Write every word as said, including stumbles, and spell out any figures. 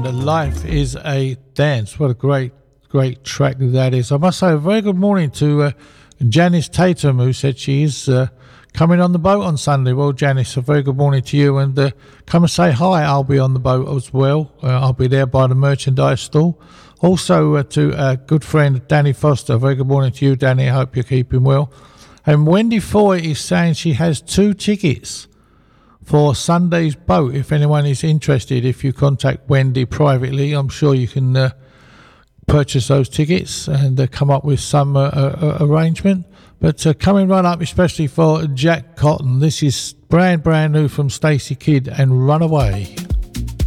and Life is a Dance. What a great, great track that is. I must say a very good morning to uh, Janice Tatum, who said she is uh, coming on the boat on Sunday. Well, Janice, a very good morning to you, and uh, come and say hi. I'll be on the boat as well. Uh, I'll be there by the merchandise stall. Also uh, to a good friend, Danny Foster. A very good morning to you, Danny. I hope you're keeping well. And Wendy Foy is saying she has two tickets for Sunday's boat. If anyone is interested, if you contact Wendy privately, I'm sure you can uh, purchase those tickets and uh, come up with some uh, uh, arrangement. But uh, coming right up, especially for Jack Cotton, this is brand brand new from Stacey Kidd and Runaway.